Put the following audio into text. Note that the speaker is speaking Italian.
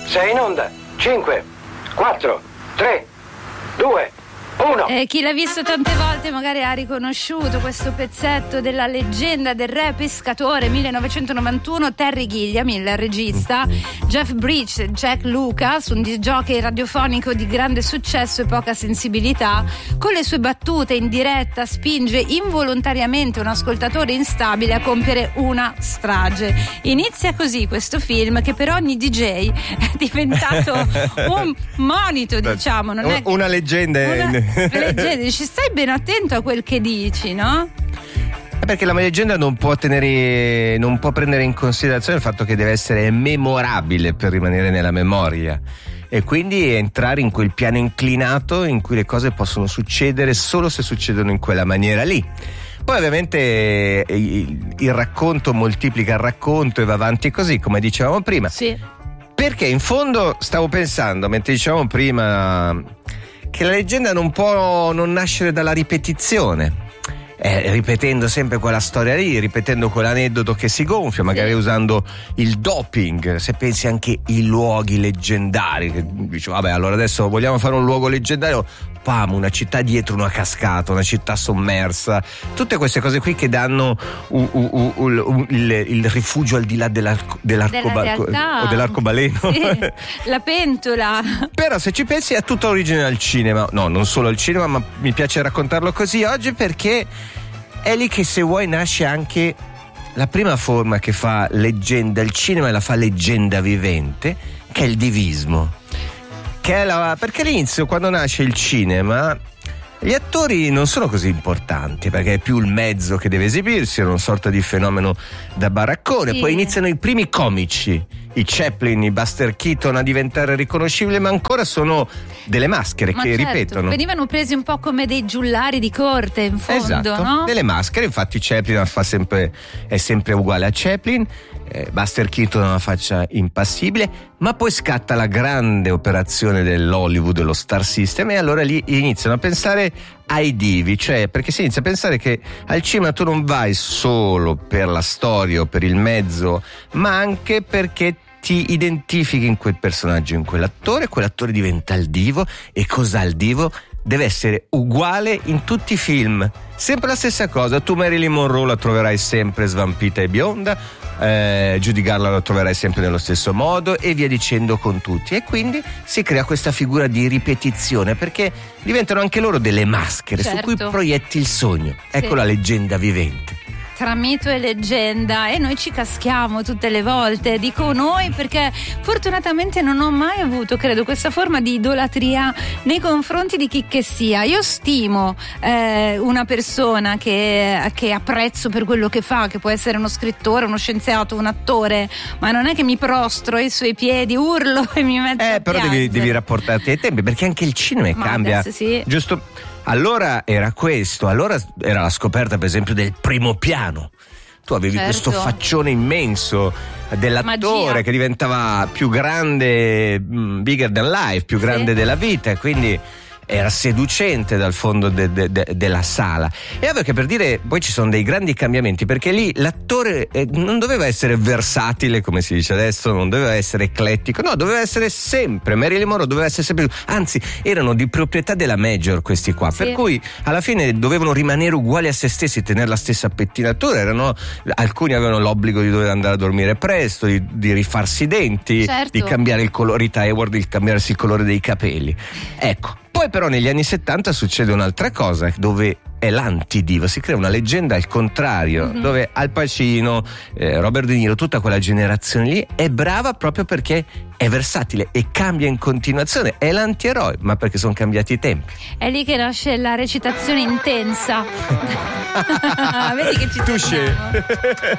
sei in onda. 5, 4, 3, 2, 1. Chi l'ha visto tante volte magari ha riconosciuto questo pezzetto della leggenda del re pescatore 1991, Terry Gilliam, il regista, Jeff Bridges, Jack Lucas, un disjockey radiofonico di grande successo e poca sensibilità, con le sue battute in diretta spinge involontariamente un ascoltatore instabile a compiere una strage. Inizia così questo film, che per ogni DJ è diventato un monito, diciamo, non è una leggenda. Ci stai ben attento a quel che dici, no? Perché la leggenda non può prendere in considerazione il fatto che deve essere memorabile per rimanere nella memoria, e quindi entrare in quel piano inclinato in cui le cose possono succedere solo se succedono in quella maniera lì. Poi ovviamente il racconto moltiplica il racconto e va avanti così, come dicevamo prima. Sì. Perché in fondo stavo pensando, mentre dicevamo prima, che la leggenda non può non nascere dalla ripetizione, ripetendo sempre quella storia lì, ripetendo quell'aneddoto che si gonfia, magari usando il doping. Se pensi anche ai luoghi leggendari, che dici vabbè, allora adesso vogliamo fare un luogo leggendario, una città dietro una cascata, una città sommersa, tutte queste cose qui che danno il rifugio al di là dell'arcobaleno, sì, la pentola. Però se ci pensi è tutta origine al cinema, no, non solo al cinema, ma mi piace raccontarlo così oggi perché è lì che, se vuoi, nasce anche la prima forma che fa leggenda il cinema e la fa leggenda vivente, che è il divismo. Perché all'inizio, quando nasce il cinema, gli attori non sono così importanti, perché è più il mezzo che deve esibirsi, è una sorta di fenomeno da baraccone. Sì. Poi iniziano i primi comici, i Chaplin, i Buster Keaton, a diventare riconoscibili, ma ancora sono delle maschere che ripetono. Venivano presi un po' come dei giullari di corte, in fondo, esatto, no? Delle maschere. Infatti Chaplin è sempre uguale a Chaplin, Buster Keaton ha una faccia impassibile, ma poi scatta la grande operazione dell'Hollywood, dello Star System, e allora lì iniziano a pensare ai divi, cioè perché si inizia a pensare che al cinema tu non vai solo per la storia o per il mezzo, ma anche perché ti identifichi in quel personaggio, in quell'attore diventa il divo. E cos'ha il divo? Deve essere uguale in tutti i film, sempre la stessa cosa. Tu Marilyn Monroe la troverai sempre svampita e bionda, Judy Garland la troverai sempre nello stesso modo, e via dicendo con tutti. E quindi si crea questa figura di ripetizione, perché diventano anche loro delle maschere, certo, su cui proietti il sogno. Ecco, sì, la leggenda vivente. Tra mito e leggenda, e noi ci caschiamo tutte le volte. Dico noi perché fortunatamente non ho mai avuto, credo, questa forma di idolatria nei confronti di chi che sia. Io stimo una persona che apprezzo per quello che fa, che può essere uno scrittore, uno scienziato, un attore, ma non è che mi prostro ai suoi piedi, urlo e mi metto a però devi rapportarti ai tempi, perché anche il cinema cambia. Sì. Giusto. Allora era questo, allora era la scoperta, per esempio, del primo piano. Tu avevi questo faccione immenso dell'attore, magia, che diventava più grande, bigger than life, più grande della vita, e quindi era seducente dal fondo della sala. E ovvio che, per dire, poi ci sono dei grandi cambiamenti, perché lì l'attore non doveva essere versatile, come si dice adesso, non doveva essere eclettico, no, doveva essere sempre Marilyn Monroe, doveva essere sempre, anzi erano di proprietà della major questi qua, sì, per cui alla fine dovevano rimanere uguali a se stessi, tenere la stessa pettinatura. Alcuni avevano l'obbligo di dover andare a dormire presto, di rifarsi i denti, certo, di cambiare il colore, Rita Hayworth, di cambiarsi il colore dei capelli. Ecco. Poi però negli anni 70 succede un'altra cosa, dove è l'antidiva, si crea una leggenda al contrario, dove Al Pacino, Robert De Niro, tutta quella generazione lì è brava proprio perché è versatile e cambia in continuazione, è l'antieroe, ma perché sono cambiati i tempi. È lì che nasce la recitazione intensa. Vedi che ci torniamo.